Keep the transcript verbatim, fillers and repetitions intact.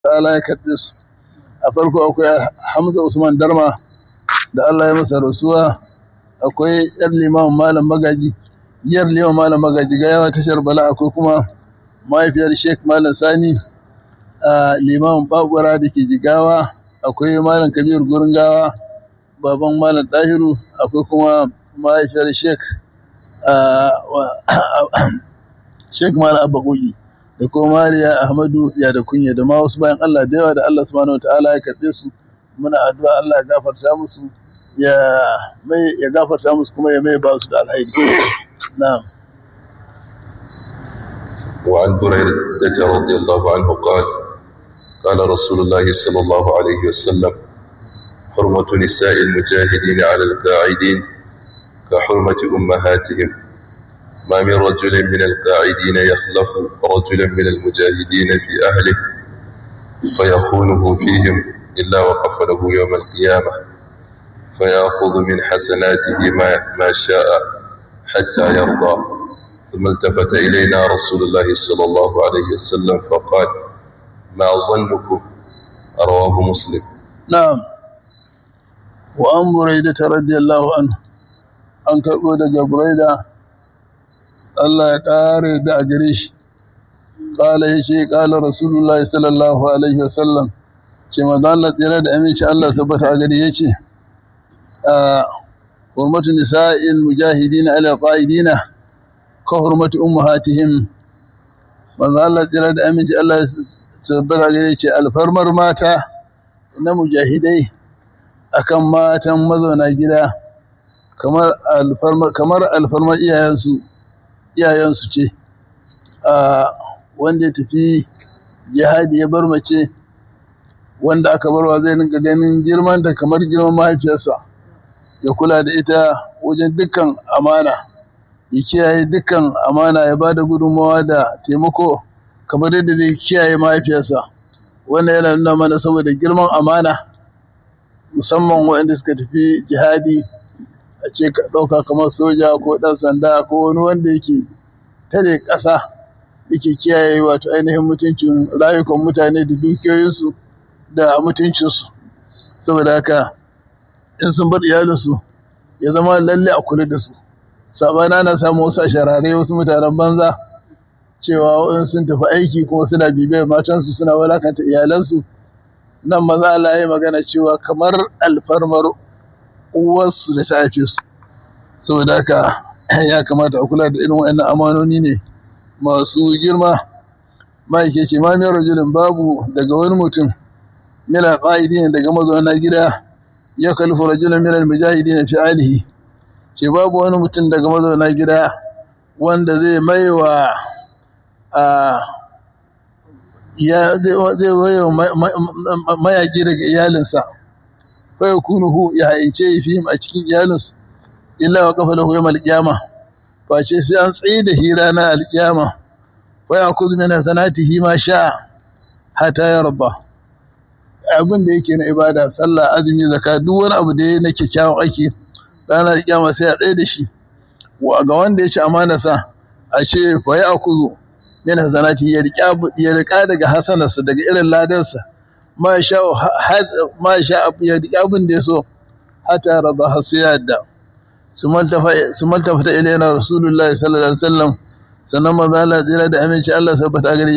ta'ala ya karɓe su. A farko akwai Hamza Usman Darma da Allah ya masa rasuwa, akwai yar limamin malam magaji yar limamin malam magaji gayawa tashar Bala, akwai kuma mahaifiyar Sheikh Malam Sani a limamin Babura da ke Jigawa, akwai malam Kabir gurin gawa baban malam Dahiru, akwai kuma mahaifiyar Sheikh Sheikh Malam Abba Kogi da kuma Mariya Ahmadu ya da kunya da ma wasu bayan Allah da yawa da Allah subhanahu wataala ya karɓe su. Muna addu'a Allah ya gafarta musu ya mai ya gafarta musu kuma ya mai ba su da alheri. Na'am. وعن بريدة رضي الله عنه قال قال رسول الله صلى الله عليه وسلم حرمة نساء المجاهدين على القاعدين كحرمة أمهاتهم، ما من رجل من القاعدين يخلف رجلا من المجاهدين في أهله فيخونه فيهم إلا وقف له يوم القيامة فيأخذ من حسناته ما, ما شاء حتى يرضى. ثم التفت إلينا رسول الله صلى الله عليه وسلم فقال ما ظنكم؟ رواه مسلم. نعم. وعن بريدة رضي الله عنه أن كبودة بريدة الله يقارئ دا أجريش قال يشي قال رسول الله صلى الله عليه وسلم كما ظلت يرد أميش الله ثبت أجريش حرمة نساء المجاهدين على القائدين كحرمة أمهاتهم. وظلت يرد أميش الله ثبت أجريش الفرمر ماتا إن مجاهدي أكم ماتا مذونا جدا كمر الفرمر كمر الفرمر إيانسو iyayensu ce wanda ya tafi jihadi ya bar mace wanda aka barwa zai rinka ganin girman da kamar girman mahaifiyarsa, ya kula da ita wajen dukkan amana, ya kiyaye dukkan amana, ya bada gudunmawa da taimako kamar yadda zai kiyaye mahaifiyarsa. Wannan yana nuna mana saboda girman amana, musamman waɗanda suka tafi jihadi, a ce ka ɗauka kamar soja ko ɗan sanda ko wani wanda yake tare ƙasa yake kiyaye wato ainihin mutuncin rayukan mutane da dukiyoyinsu da mutuncinsu. Saboda haka in sun bar iyalinsu ya zama lalle a kula da su. Sabana na samu wasu sharare wasu mutanen banza cewa in sun tafi aiki kuma suna bibiyar matansu suna walakanta iyalansu. Nan maza Allah ya magana cewa kamar alfarmar uwarsu da ta haife su. Saboda haka ya kamata a kula da irin waɗannan amanoni ne masu girma. Ma'aike ce ma min rajulin babu daga wani mutum mina ƙa'idin daga mazauna gida ya kalfu rajulun minal mujahidin fi alihi, ce babu wani mutum daga mazauna gida wanda zai maiwa a ya zai maiwa mayaƙi daga iyalinsa fa yakunuhu ya haice fihim a cikin iyalinsu illa wa kafa lahu yawmal qiyama, face sai an tsaye da hira na alqiyama wa yakuzu min hasanatihi ma sha hatta yarda. Abin da yake na ibada, sallah, azumi, zakka, duk wani abu da yake na kyakkyawan aiki ranar alqiyama sai a tsaye da shi wa ga wanda ya ci amana sa, a ce fa yakuzu min hasanatihi ya riƙa ya riƙa daga hasanarsa daga irin ladansa ma sha ma sha ya riƙa abin da ya so hatta yarda har sai ya yadda. ثم التفت إلينا رسول الله صلى الله عليه وسلم sannan manzo Allah tsira da aminci Allah sabbata gare